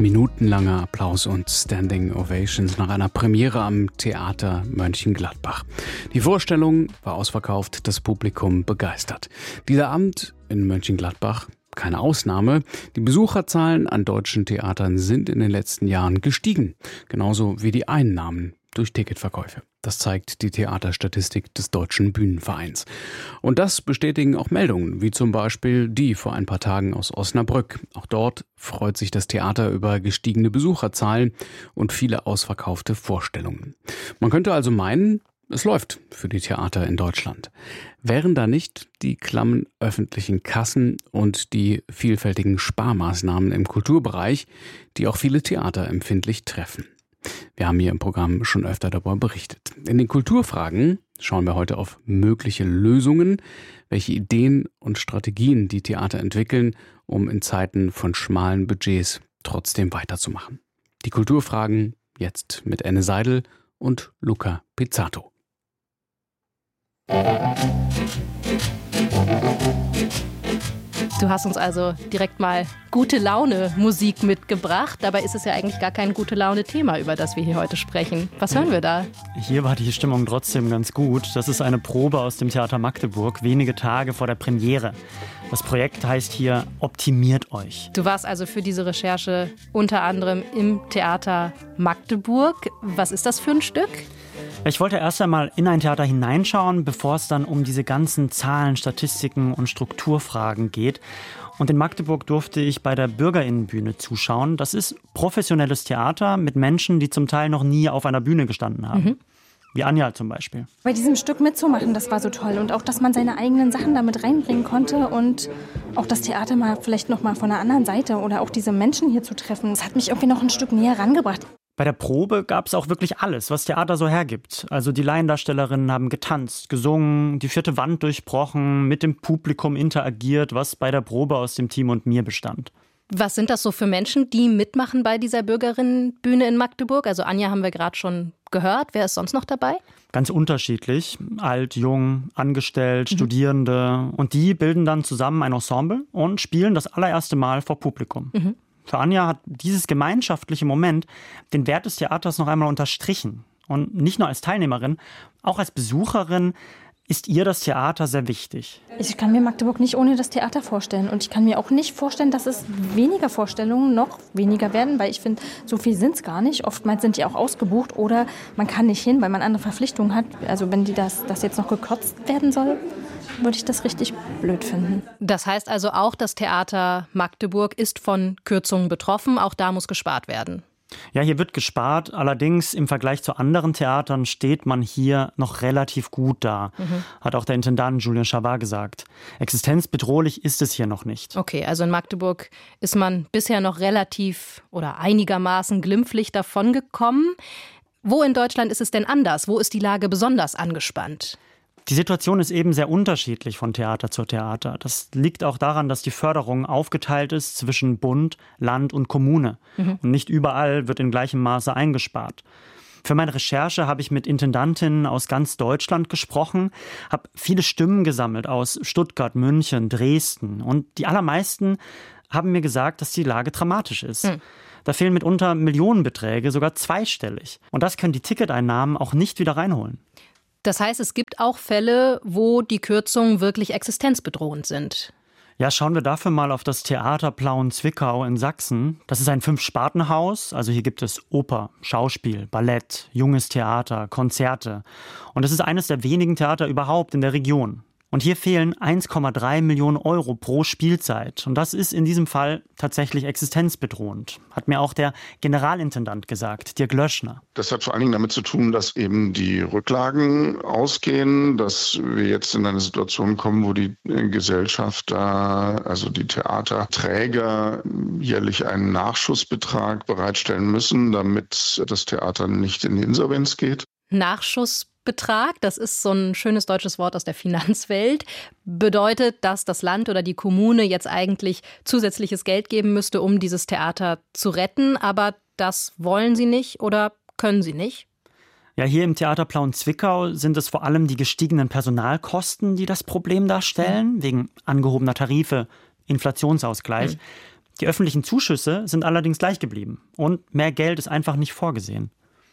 Minutenlanger Applaus und Standing Ovations nach einer Premiere am Theater Mönchengladbach. Die Vorstellung war ausverkauft, das Publikum begeistert. Dieser Abend in Mönchengladbach keine Ausnahme. Die Besucherzahlen an deutschen Theatern sind in den letzten Jahren gestiegen, genauso wie die Einnahmen durch Ticketverkäufe. Das zeigt die Theaterstatistik des Deutschen Bühnenvereins. Und das bestätigen auch Meldungen, wie zum Beispiel die vor ein paar Tagen aus Osnabrück. Auch dort freut sich das Theater über gestiegene Besucherzahlen und viele ausverkaufte Vorstellungen. Man könnte also meinen, es läuft für die Theater in Deutschland. Wären da nicht die klammen öffentlichen Kassen und die vielfältigen Sparmaßnahmen im Kulturbereich, die auch viele Theater empfindlich treffen? Wir haben hier im Programm schon öfter darüber berichtet. In den Kulturfragen schauen wir heute auf mögliche Lösungen, welche Ideen und Strategien die Theater entwickeln, um in Zeiten von schmalen Budgets trotzdem weiterzumachen. Die Kulturfragen jetzt mit Anne Seidel und Luca Pizzato. Du hast uns also direkt mal gute Laune Musik mitgebracht. Dabei ist es ja eigentlich gar kein gute Laune Thema, über das wir hier heute sprechen. Was hören wir da? Hier war die Stimmung trotzdem ganz gut. Das ist eine Probe aus dem Theater Magdeburg, wenige Tage vor der Premiere. Das Projekt heißt hier Optimiert euch. Du warst also für diese Recherche unter anderem im Theater Magdeburg. Was ist das für ein Stück? Ich wollte erst einmal in ein Theater hineinschauen, bevor es dann um diese ganzen Zahlen, Statistiken und Strukturfragen geht. Und in Magdeburg durfte ich bei der BürgerInnenbühne zuschauen. Das ist professionelles Theater mit Menschen, die zum Teil noch nie auf einer Bühne gestanden haben. Wie Anja zum Beispiel. Bei diesem Stück mitzumachen, das war so toll. Und auch, dass man seine eigenen Sachen damit reinbringen konnte und auch das Theater mal vielleicht noch mal von einer anderen Seite oder auch diese Menschen hier zu treffen. Das hat mich irgendwie noch ein Stück näher rangebracht. Bei der Probe gab es auch wirklich alles, was Theater so hergibt. Also die Laiendarstellerinnen haben getanzt, gesungen, die vierte Wand durchbrochen, mit dem Publikum interagiert, was bei der Probe aus dem Team und mir bestand. Was sind das so für Menschen, die mitmachen bei dieser Bürgerinnenbühne in Magdeburg? Also Anja haben wir gerade schon gehört. Wer ist sonst noch dabei? Ganz unterschiedlich. Alt, jung, angestellt, Studierende. Und die bilden dann zusammen ein Ensemble und spielen das allererste Mal vor Publikum. Für Anja hat dieses gemeinschaftliche Moment den Wert des Theaters noch einmal unterstrichen. Und nicht nur als Teilnehmerin, auch als Besucherin ist ihr das Theater sehr wichtig. Ich kann mir Magdeburg nicht ohne das Theater vorstellen. Und ich kann mir auch nicht vorstellen, dass es weniger Vorstellungen noch weniger werden, weil ich finde, so viel sind es gar nicht. Oftmals sind die auch ausgebucht oder man kann nicht hin, weil man andere Verpflichtungen hat. Also wenn das jetzt noch gekürzt werden soll, würde ich das richtig blöd finden. Das heißt also auch, das Theater Magdeburg ist von Kürzungen betroffen. Auch da muss gespart werden. Ja, hier wird gespart. Allerdings im Vergleich zu anderen Theatern steht man hier noch relativ gut da, hat auch der Intendant Julien Chavard gesagt. Existenzbedrohlich ist es hier noch nicht. Okay, also in Magdeburg ist man bisher noch relativ oder einigermaßen glimpflich davongekommen. Wo in Deutschland ist es denn anders? Wo ist die Lage besonders angespannt? Die Situation ist eben sehr unterschiedlich von Theater zu Theater. Das liegt auch daran, dass die Förderung aufgeteilt ist zwischen Bund, Land und Kommune. Und nicht überall wird in gleichem Maße eingespart. Für meine Recherche habe ich mit Intendantinnen aus ganz Deutschland gesprochen, habe viele Stimmen gesammelt aus Stuttgart, München, Dresden. Und die allermeisten haben mir gesagt, dass die Lage dramatisch ist. Da fehlen mitunter Millionenbeträge, sogar zweistellig. Und das können die Ticketeinnahmen auch nicht wieder reinholen. Das heißt, es gibt auch Fälle, wo die Kürzungen wirklich existenzbedrohend sind. Ja, schauen wir dafür mal auf das Theater Plauen-Zwickau in Sachsen. Das ist ein 5-Sparten-Haus. Also hier gibt es Oper, Schauspiel, Ballett, junges Theater, Konzerte. Und es ist eines der wenigen Theater überhaupt in der Region. Und hier fehlen 1,3 Millionen Euro pro Spielzeit. Und das ist in diesem Fall tatsächlich existenzbedrohend, hat mir auch der Generalintendant gesagt, Dirk Löschner. Das hat vor allen Dingen damit zu tun, dass eben die Rücklagen ausgehen, dass wir jetzt in eine Situation kommen, wo die Gesellschaft da, also die Theaterträger, jährlich einen Nachschussbetrag bereitstellen müssen, damit das Theater nicht in die Insolvenz geht. Nachschussbetrag, das ist so ein schönes deutsches Wort aus der Finanzwelt, bedeutet, dass das Land oder die Kommune jetzt eigentlich zusätzliches Geld geben müsste, um dieses Theater zu retten. Aber das wollen sie nicht oder können sie nicht? Ja, hier im Theater Plauen-Zwickau sind es vor allem die gestiegenen Personalkosten, die das Problem darstellen, wegen angehobener Tarife, Inflationsausgleich. Die öffentlichen Zuschüsse sind allerdings gleich geblieben und mehr Geld ist einfach nicht vorgesehen.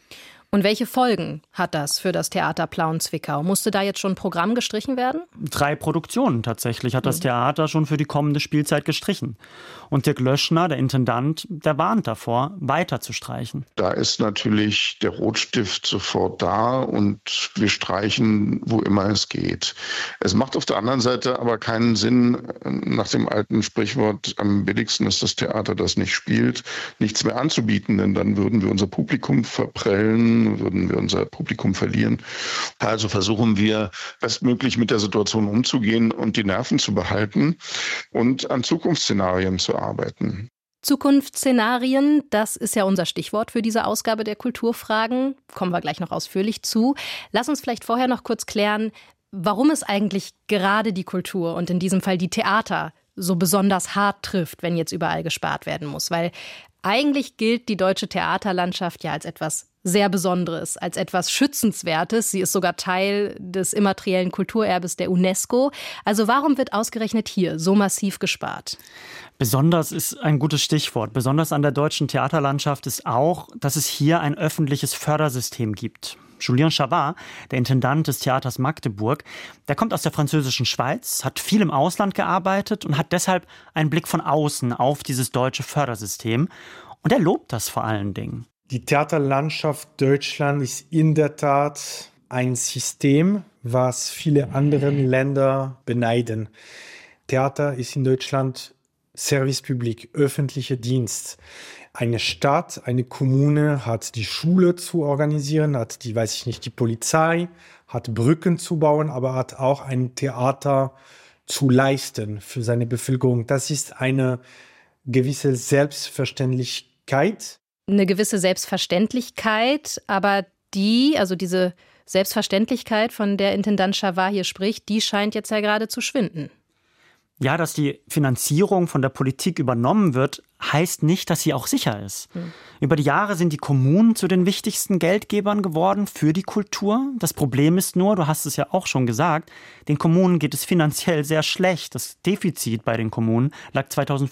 Und welche Folgen hat das für das Theater Plauen-Zwickau? Musste da jetzt schon ein Programm gestrichen werden? 3 Produktionen tatsächlich hat das Theater schon für die kommende Spielzeit gestrichen. Und Dirk Löschner, der Intendant, der warnt davor, weiter zu streichen. Da ist natürlich der Rotstift sofort da und wir streichen, wo immer es geht. Es macht auf der anderen Seite aber keinen Sinn, nach dem alten Sprichwort, am billigsten ist das Theater, das nicht spielt, nichts mehr anzubieten, denn dann würden wir unser Publikum verprellen, würden wir unser Publikum verlieren. Also versuchen wir bestmöglich mit der Situation umzugehen und die Nerven zu behalten und an Zukunftsszenarien zu arbeiten. Zukunftsszenarien, das ist ja unser Stichwort für diese Ausgabe der Kulturfragen. Kommen wir gleich noch ausführlich zu. Lass uns vielleicht vorher noch kurz klären, warum es eigentlich gerade die Kultur und in diesem Fall die Theater so besonders hart trifft, wenn jetzt überall gespart werden muss. Weil eigentlich gilt die deutsche Theaterlandschaft ja als etwas sehr Besonderes, als etwas Schützenswertes. Sie ist sogar Teil des immateriellen Kulturerbes der UNESCO. Also warum wird ausgerechnet hier so massiv gespart? Besonders ist ein gutes Stichwort. Besonders an der deutschen Theaterlandschaft ist auch, dass es hier ein öffentliches Fördersystem gibt. Julien Chavard, der Intendant des Theaters Magdeburg, der kommt aus der französischen Schweiz, hat viel im Ausland gearbeitet und hat deshalb einen Blick von außen auf dieses deutsche Fördersystem. Und er lobt das vor allen Dingen. Die Theaterlandschaft Deutschland ist in der Tat ein System, was viele andere Länder beneiden. Theater ist in Deutschland Service Public, öffentlicher Dienst. Eine Stadt, eine Kommune hat die Schule zu organisieren, hat die Polizei, hat Brücken zu bauen, aber hat auch ein Theater zu leisten für seine Bevölkerung. Das ist eine gewisse Selbstverständlichkeit. Eine gewisse Selbstverständlichkeit, aber diese Selbstverständlichkeit, von der Intendant Chavard hier spricht, die scheint jetzt ja gerade zu schwinden. Ja, dass die Finanzierung von der Politik übernommen wird, heißt nicht, dass sie auch sicher ist. Über die Jahre sind die Kommunen zu den wichtigsten Geldgebern geworden für die Kultur. Das Problem ist nur, du hast es ja auch schon gesagt, den Kommunen geht es finanziell sehr schlecht. Das Defizit bei den Kommunen lag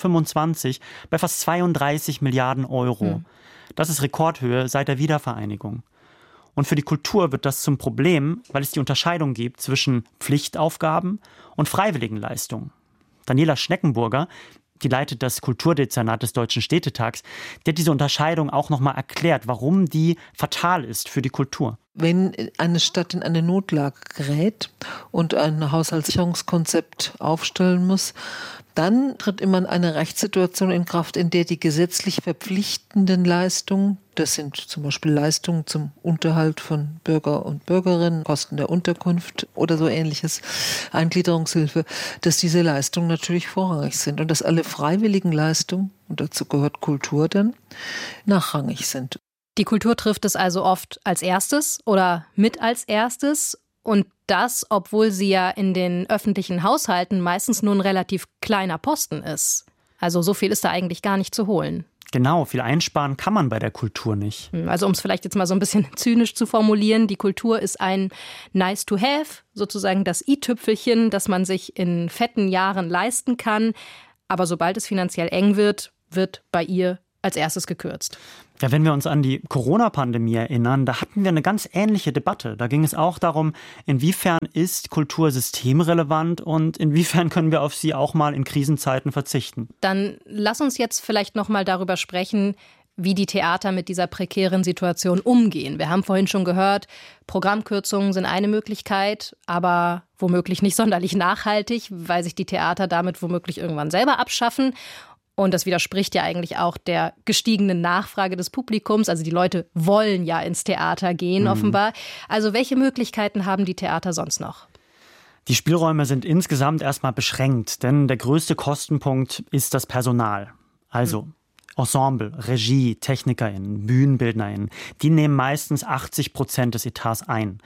2025 bei fast 32 Milliarden Euro. Das ist Rekordhöhe seit der Wiedervereinigung. Und für die Kultur wird das zum Problem, weil es die Unterscheidung gibt zwischen Pflichtaufgaben und Freiwilligenleistungen. Daniela Schneckenburger, die leitet das Kulturdezernat des Deutschen Städtetags, die hat diese Unterscheidung auch nochmal erklärt, warum die fatal ist für die Kultur. Wenn eine Stadt in eine Notlage gerät und ein Haushaltssicherungskonzept aufstellen muss, dann tritt immer eine Rechtssituation in Kraft, in der die gesetzlich verpflichtenden Leistungen, das sind zum Beispiel Leistungen zum Unterhalt von Bürger und Bürgerinnen, Kosten der Unterkunft oder so ähnliches, Eingliederungshilfe, dass diese Leistungen natürlich vorrangig sind und dass alle freiwilligen Leistungen, und dazu gehört Kultur dann, nachrangig sind. Die Kultur trifft es also oft als erstes oder mit als erstes. Und das, obwohl sie ja in den öffentlichen Haushalten meistens nur ein relativ kleiner Posten ist. Also so viel ist da eigentlich gar nicht zu holen. Genau, viel einsparen kann man bei der Kultur nicht. Also um es vielleicht jetzt mal so ein bisschen zynisch zu formulieren, die Kultur ist ein nice to have, sozusagen das i-Tüpfelchen, das man sich in fetten Jahren leisten kann. Aber sobald es finanziell eng wird, wird bei ihr als erstes gekürzt. Ja, wenn wir uns an die Corona-Pandemie erinnern, da hatten wir eine ganz ähnliche Debatte. Da ging es auch darum, inwiefern ist Kultur systemrelevant und inwiefern können wir auf sie auch mal in Krisenzeiten verzichten. Dann lass uns jetzt vielleicht noch mal darüber sprechen, wie die Theater mit dieser prekären Situation umgehen. Wir haben vorhin schon gehört, Programmkürzungen sind eine Möglichkeit, aber womöglich nicht sonderlich nachhaltig, weil sich die Theater damit womöglich irgendwann selber abschaffen. Und das widerspricht ja eigentlich auch der gestiegenen Nachfrage des Publikums. Also die Leute wollen ja ins Theater gehen, offenbar. Also welche Möglichkeiten haben die Theater sonst noch? Die Spielräume sind insgesamt erstmal beschränkt, denn der größte Kostenpunkt ist das Personal. Also Ensemble, Regie, TechnikerInnen, BühnenbildnerInnen, die nehmen meistens 80% des Etats ein.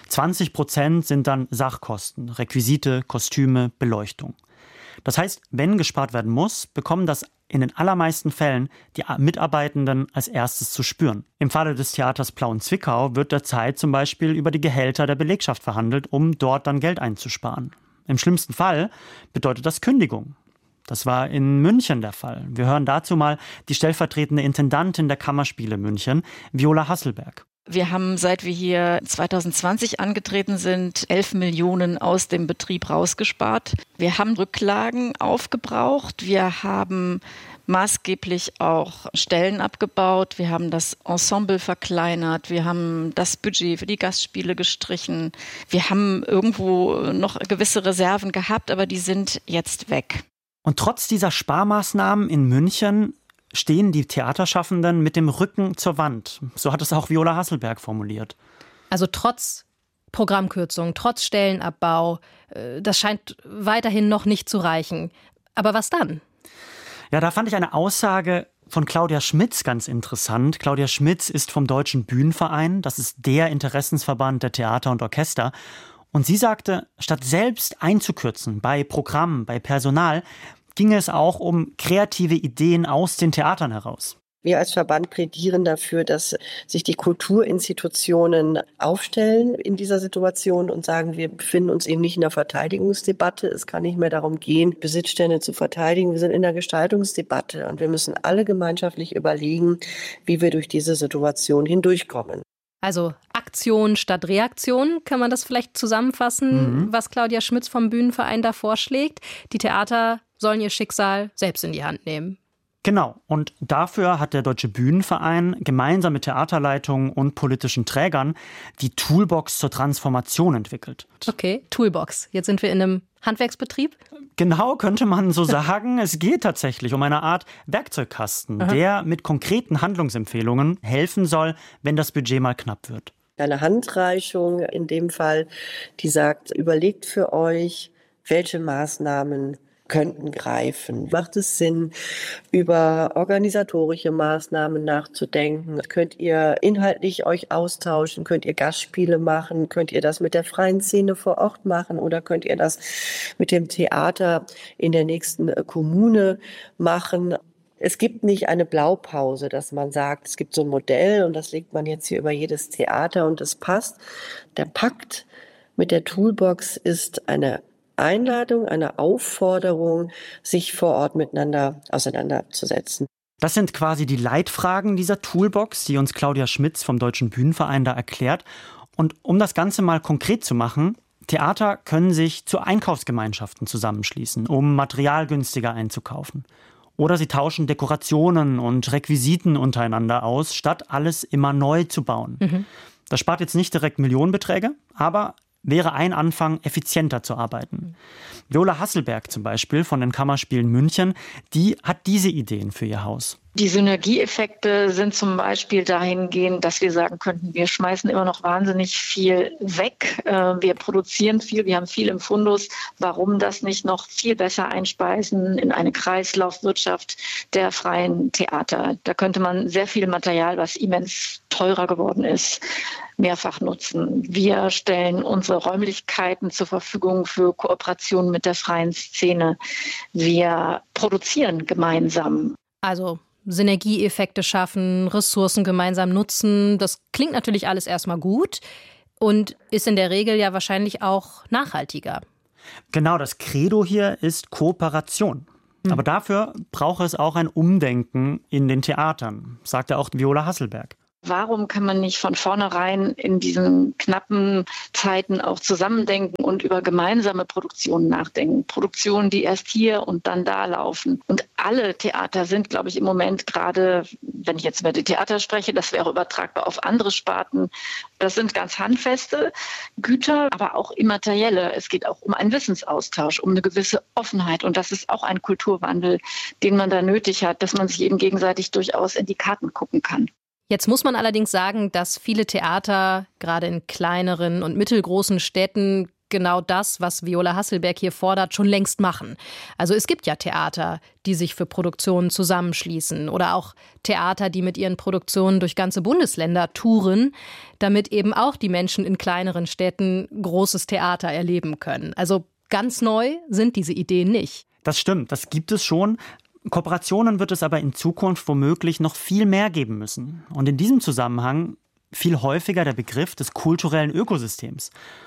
20% sind dann Sachkosten, Requisite, Kostüme, Beleuchtung. Das heißt, wenn gespart werden muss, bekommen das in den allermeisten Fällen die Mitarbeitenden als erstes zu spüren. Im Falle des Theaters Plauen-Zwickau wird derzeit zum Beispiel über die Gehälter der Belegschaft verhandelt, um dort dann Geld einzusparen. Im schlimmsten Fall bedeutet das Kündigung. Das war in München der Fall. Wir hören dazu mal die stellvertretende Intendantin der Kammerspiele München, Viola Hasselberg. Wir haben, seit wir hier 2020 angetreten sind, 11 Millionen aus dem Betrieb rausgespart. Wir haben Rücklagen aufgebraucht. Wir haben maßgeblich auch Stellen abgebaut. Wir haben das Ensemble verkleinert. Wir haben das Budget für die Gastspiele gestrichen. Wir haben irgendwo noch gewisse Reserven gehabt, aber die sind jetzt weg. Und trotz dieser Sparmaßnahmen in München stehen die Theaterschaffenden mit dem Rücken zur Wand. So hat es auch Viola Hasselberg formuliert. Also trotz Programmkürzung, trotz Stellenabbau, das scheint weiterhin noch nicht zu reichen. Aber was dann? Ja, da fand ich eine Aussage von Claudia Schmitz ganz interessant. Claudia Schmitz ist vom Deutschen Bühnenverein. Das ist der Interessensverband der Theater und Orchester. Und sie sagte, statt selbst einzukürzen bei Programmen, bei Personal, ginge es auch um kreative Ideen aus den Theatern heraus. Wir als Verband plädieren dafür, dass sich die Kulturinstitutionen aufstellen in dieser Situation und sagen, wir befinden uns eben nicht in der Verteidigungsdebatte. Es kann nicht mehr darum gehen, Besitzstände zu verteidigen. Wir sind in der Gestaltungsdebatte und wir müssen alle gemeinschaftlich überlegen, wie wir durch diese Situation hindurchkommen. Also Aktion statt Reaktion, kann man das vielleicht zusammenfassen, was Claudia Schmitz vom Bühnenverein da vorschlägt? Die Theater sollen ihr Schicksal selbst in die Hand nehmen. Genau. Und dafür hat der Deutsche Bühnenverein gemeinsam mit Theaterleitungen und politischen Trägern die Toolbox zur Transformation entwickelt. Okay, Toolbox. Jetzt sind wir in einem Handwerksbetrieb? Genau, könnte man so sagen. Es geht tatsächlich um eine Art Werkzeugkasten, der mit konkreten Handlungsempfehlungen helfen soll, wenn das Budget mal knapp wird. Eine Handreichung in dem Fall, die sagt, überlegt für euch, welche Maßnahmen könnten greifen. Macht es Sinn, über organisatorische Maßnahmen nachzudenken? Könnt ihr inhaltlich euch austauschen? Könnt ihr Gastspiele machen? Könnt ihr das mit der freien Szene vor Ort machen? Oder könnt ihr das mit dem Theater in der nächsten Kommune machen? Es gibt nicht eine Blaupause, dass man sagt, es gibt so ein Modell und das legt man jetzt hier über jedes Theater und es passt. Der Pakt mit der Toolbox ist eine Einladung, eine Aufforderung, sich vor Ort miteinander auseinanderzusetzen. Das sind quasi die Leitfragen dieser Toolbox, die uns Claudia Schmitz vom Deutschen Bühnenverein da erklärt. Und um das Ganze mal konkret zu machen, Theater können sich zu Einkaufsgemeinschaften zusammenschließen, um Material günstiger einzukaufen. Oder sie tauschen Dekorationen und Requisiten untereinander aus, statt alles immer neu zu bauen. Das spart jetzt nicht direkt Millionenbeträge, aber wäre ein Anfang, effizienter zu arbeiten. Viola Hasselberg zum Beispiel von den Kammerspielen München, die hat diese Ideen für ihr Haus. Die Synergieeffekte sind zum Beispiel dahingehend, dass wir sagen könnten, wir schmeißen immer noch wahnsinnig viel weg. Wir produzieren viel, wir haben viel im Fundus. Warum das nicht noch viel besser einspeisen in eine Kreislaufwirtschaft der freien Theater? Da könnte man sehr viel Material, was immens teurer geworden ist, mehrfach nutzen. Wir stellen unsere Räumlichkeiten zur Verfügung für Kooperationen mit der freien Szene. Wir produzieren gemeinsam. Also Synergieeffekte schaffen, Ressourcen gemeinsam nutzen. Das klingt natürlich alles erstmal gut und ist in der Regel ja wahrscheinlich auch nachhaltiger. Genau, das Credo hier ist Kooperation. Aber dafür braucht es auch ein Umdenken in den Theatern, sagte auch Viola Hasselberg. Warum kann man nicht von vornherein in diesen knappen Zeiten auch zusammendenken und über gemeinsame Produktionen nachdenken? Produktionen, die erst hier und dann da laufen. Und alle Theater sind, glaube ich, im Moment gerade, wenn ich jetzt über die Theater spreche, das wäre übertragbar auf andere Sparten. Das sind ganz handfeste Güter, aber auch immaterielle. Es geht auch um einen Wissensaustausch, um eine gewisse Offenheit. Und das ist auch ein Kulturwandel, den man da nötig hat, dass man sich eben gegenseitig durchaus in die Karten gucken kann. Jetzt muss man allerdings sagen, dass viele Theater, gerade in kleineren und mittelgroßen Städten, genau das, was Viola Hasselberg hier fordert, schon längst machen. Also es gibt ja Theater, die sich für Produktionen zusammenschließen oder auch Theater, die mit ihren Produktionen durch ganze Bundesländer touren, damit eben auch die Menschen in kleineren Städten großes Theater erleben können. Also ganz neu sind diese Ideen nicht. Das stimmt, das gibt es schon. Kooperationen wird es aber in Zukunft womöglich noch viel mehr geben müssen. Und in diesem Zusammenhang viel häufiger der Begriff des kulturellen Ökosystems.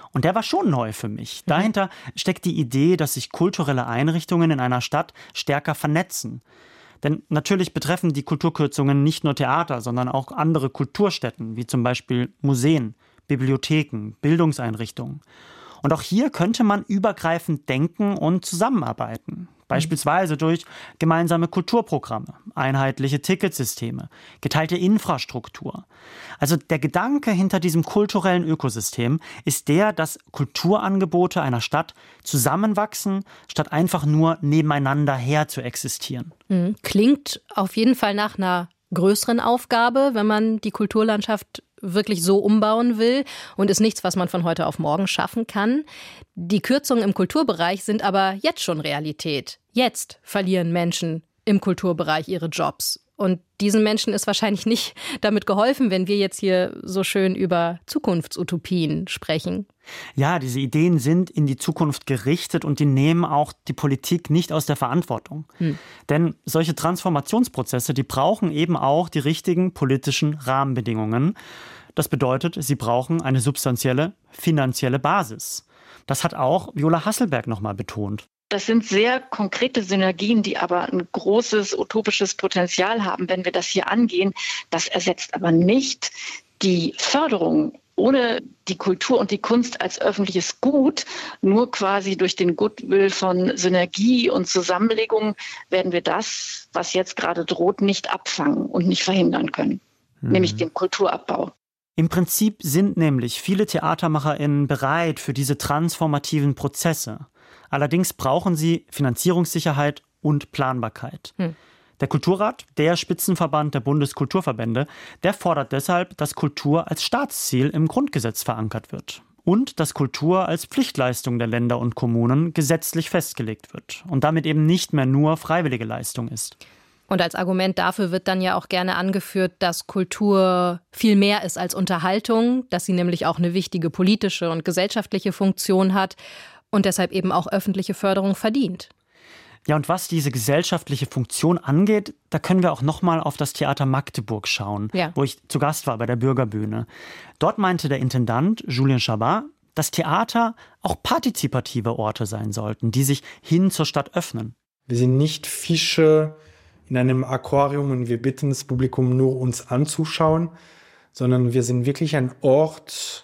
Und der war schon neu für mich. Dahinter steckt die Idee, dass sich kulturelle Einrichtungen in einer Stadt stärker vernetzen. Denn natürlich betreffen die Kulturkürzungen nicht nur Theater, sondern auch andere Kulturstätten, wie zum Beispiel Museen, Bibliotheken, Bildungseinrichtungen. Und auch hier könnte man übergreifend denken und zusammenarbeiten. Beispielsweise durch gemeinsame Kulturprogramme, einheitliche Ticketsysteme, geteilte Infrastruktur. Also der Gedanke hinter diesem kulturellen Ökosystem ist der, dass Kulturangebote einer Stadt zusammenwachsen, statt einfach nur nebeneinander her zu existieren. Klingt auf jeden Fall nach einer größeren Aufgabe, wenn man die Kulturlandschaft wirklich so umbauen will und ist nichts, was man von heute auf morgen schaffen kann. Die Kürzungen im Kulturbereich sind aber jetzt schon Realität. Jetzt verlieren Menschen im Kulturbereich ihre Jobs. Und diesen Menschen ist wahrscheinlich nicht damit geholfen, wenn wir jetzt hier so schön über Zukunftsutopien sprechen. Ja, diese Ideen sind in die Zukunft gerichtet und die nehmen auch die Politik nicht aus der Verantwortung. Denn solche Transformationsprozesse, die brauchen eben auch die richtigen politischen Rahmenbedingungen. Das bedeutet, sie brauchen eine substanzielle finanzielle Basis. Das hat auch Viola Hasselberg nochmal betont. Das sind sehr konkrete Synergien, die aber ein großes utopisches Potenzial haben, wenn wir das hier angehen. Das ersetzt aber nicht die Förderung. Ohne die Kultur und die Kunst als öffentliches Gut, nur quasi durch den Goodwill von Synergie und Zusammenlegung, werden wir das, was jetzt gerade droht, nicht abfangen und nicht verhindern können, nämlich den Kulturabbau. Im Prinzip sind nämlich viele TheatermacherInnen bereit für diese transformativen Prozesse. Allerdings brauchen sie Finanzierungssicherheit und Planbarkeit. Der Kulturrat, der Spitzenverband der Bundeskulturverbände, der fordert deshalb, dass Kultur als Staatsziel im Grundgesetz verankert wird. Und dass Kultur als Pflichtleistung der Länder und Kommunen gesetzlich festgelegt wird und damit eben nicht mehr nur freiwillige Leistung ist. Und als Argument dafür wird dann ja auch gerne angeführt, dass Kultur viel mehr ist als Unterhaltung, dass sie nämlich auch eine wichtige politische und gesellschaftliche Funktion hat und deshalb eben auch öffentliche Förderung verdient. Ja, und was diese gesellschaftliche Funktion angeht, da können wir auch nochmal auf das Theater Magdeburg schauen, wo ich zu Gast war bei der Bürgerbühne. Dort meinte der Intendant Julien Chabat, dass Theater auch partizipative Orte sein sollten, die sich hin zur Stadt öffnen. Wir sind nicht Fische in einem Aquarium und wir bitten das Publikum nur, uns anzuschauen, sondern wir sind wirklich ein Ort,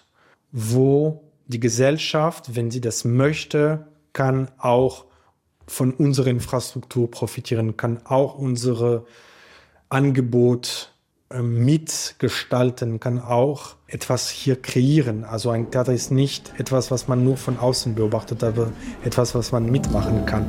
wo die Gesellschaft, wenn sie das möchte, kann auch von unserer Infrastruktur profitieren, kann auch unsere Angebot mitgestalten, kann auch etwas hier kreieren. Also ein Theater ist nicht etwas, was man nur von außen beobachtet, aber etwas, was man mitmachen kann.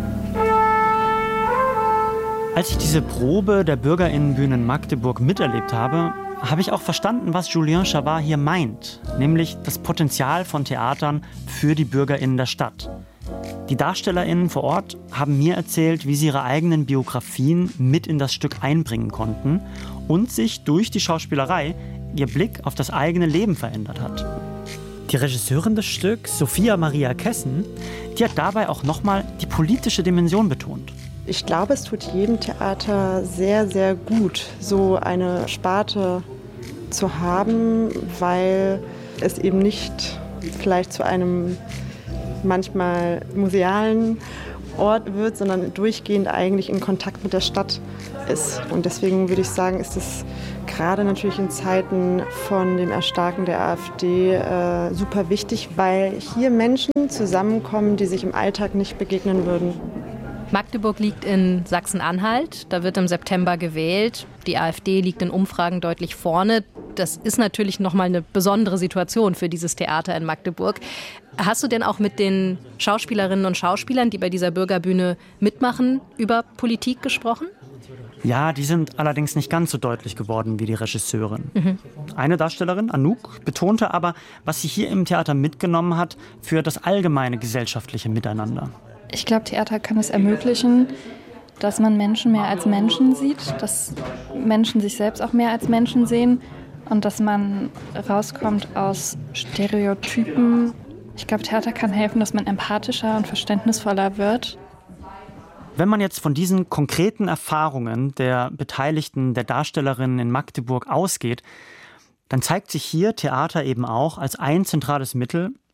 Als ich diese Probe der BürgerInnenbühne in Magdeburg miterlebt habe, habe ich auch verstanden, was Julien Chabat hier meint, nämlich das Potenzial von Theatern für die BürgerInnen der Stadt. Die DarstellerInnen vor Ort haben mir erzählt, wie sie ihre eigenen Biografien mit in das Stück einbringen konnten und sich durch die Schauspielerei ihr Blick auf das eigene Leben verändert hat. Die Regisseurin des Stücks, Sophia Maria Kessen, die hat dabei auch nochmal die politische Dimension betont. Ich glaube, es tut jedem Theater sehr, sehr gut, so eine Sparte zu haben, weil es eben nicht vielleicht zu einem manchmal musealen Ort wird, sondern durchgehend eigentlich in Kontakt mit der Stadt ist. Und deswegen würde ich sagen, ist es gerade natürlich in Zeiten von dem Erstarken der AfD super wichtig, weil hier Menschen zusammenkommen, die sich im Alltag nicht begegnen würden. Magdeburg liegt in Sachsen-Anhalt, da wird im September gewählt. Die AfD liegt in Umfragen deutlich vorne. Das ist natürlich nochmal eine besondere Situation für dieses Theater in Magdeburg. Hast du denn auch mit den Schauspielerinnen und Schauspielern, die bei dieser Bürgerbühne mitmachen, über Politik gesprochen? Ja, die sind allerdings nicht ganz so deutlich geworden wie die Regisseurin. Eine Darstellerin, Anouk, betonte aber, was sie hier im Theater mitgenommen hat für das allgemeine gesellschaftliche Miteinander. Ich glaube, Theater kann es ermöglichen, dass man Menschen mehr als Menschen sieht, dass Menschen sich selbst auch mehr als Menschen sehen und dass man rauskommt aus Stereotypen. Ich glaube, Theater kann helfen, dass man empathischer und verständnisvoller wird. Wenn man jetzt von diesen konkreten Erfahrungen der Beteiligten, der Darstellerinnen in Magdeburg ausgeht, dann zeigt sich hier Theater eben auch als ein zentrales Mittel,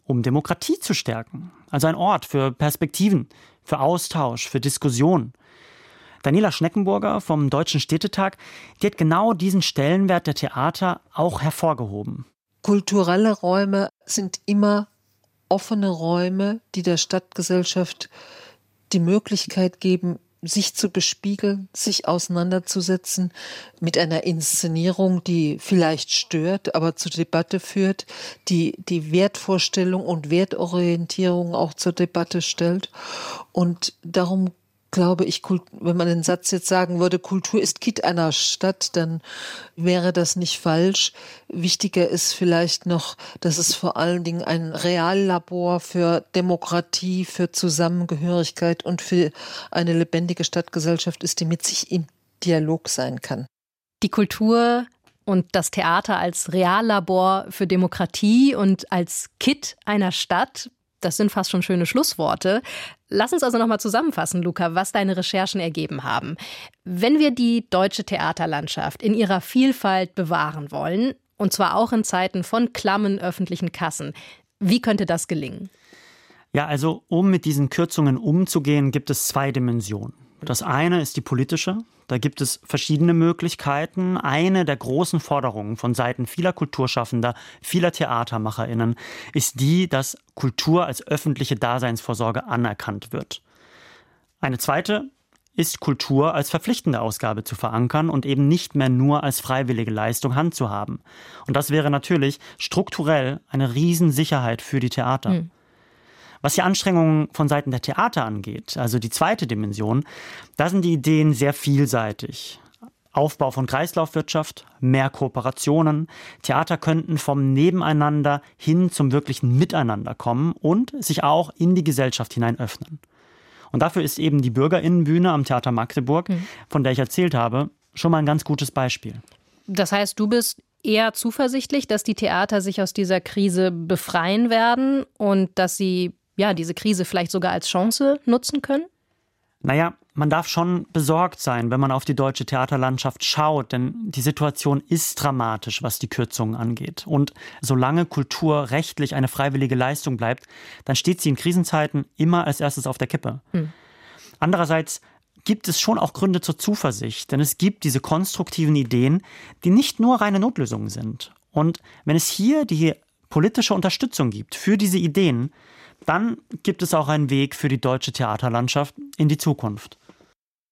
um Demokratie zu stärken. Also ein Ort für Perspektiven, für Austausch, für Diskussion. Daniela Schneckenburger vom Deutschen Städtetag, die hat genau diesen Stellenwert der Theater auch hervorgehoben. Kulturelle Räume sind immer offene Räume, die der Stadtgesellschaft die Möglichkeit geben, sich zu bespiegeln, sich auseinanderzusetzen mit einer Inszenierung, die vielleicht stört, aber zur Debatte führt, die Wertvorstellung und Wertorientierung auch zur Debatte stellt. Und darum glaube ich, wenn man den Satz jetzt sagen würde, Kultur ist Kitt einer Stadt, dann wäre das nicht falsch. Wichtiger ist vielleicht noch, dass es vor allen Dingen ein Reallabor für Demokratie, für Zusammengehörigkeit und für eine lebendige Stadtgesellschaft ist, die mit sich im Dialog sein kann. Die Kultur und das Theater als Reallabor für Demokratie und als Kitt einer Stadt, das sind fast schon schöne Schlussworte. Lass uns also nochmal zusammenfassen, Luca, was deine Recherchen ergeben haben. Wenn wir die deutsche Theaterlandschaft in ihrer Vielfalt bewahren wollen, und zwar auch in Zeiten von klammen öffentlichen Kassen, wie könnte das gelingen? Ja, also um mit diesen Kürzungen umzugehen, gibt es 2 Dimensionen. Das eine ist die politische. Da gibt es verschiedene Möglichkeiten. Eine der großen Forderungen von Seiten vieler Kulturschaffender, vieler TheatermacherInnen ist die, dass Kultur als öffentliche Daseinsvorsorge anerkannt wird. Eine zweite ist, Kultur als verpflichtende Ausgabe zu verankern und eben nicht mehr nur als freiwillige Leistung handzuhaben. Und das wäre natürlich strukturell eine Riesensicherheit für die Theater. Was die Anstrengungen von Seiten der Theater angeht, also die zweite Dimension, da sind die Ideen sehr vielseitig. Aufbau von Kreislaufwirtschaft, mehr Kooperationen. Theater könnten vom Nebeneinander hin zum wirklichen Miteinander kommen und sich auch in die Gesellschaft hinein öffnen. Und dafür ist eben die BürgerInnenbühne am Theater Magdeburg, von der ich erzählt habe, schon mal ein ganz gutes Beispiel. Das heißt, du bist eher zuversichtlich, dass die Theater sich aus dieser Krise befreien werden und dass sie diese Krise vielleicht sogar als Chance nutzen können? Naja, man darf schon besorgt sein, wenn man auf die deutsche Theaterlandschaft schaut, denn die Situation ist dramatisch, was die Kürzungen angeht. Und solange Kultur rechtlich eine freiwillige Leistung bleibt, dann steht sie in Krisenzeiten immer als erstes auf der Kippe. Andererseits gibt es schon auch Gründe zur Zuversicht, denn es gibt diese konstruktiven Ideen, die nicht nur reine Notlösungen sind. Und wenn es hier die politische Unterstützung gibt für diese Ideen, dann gibt es auch einen Weg für die deutsche Theaterlandschaft in die Zukunft.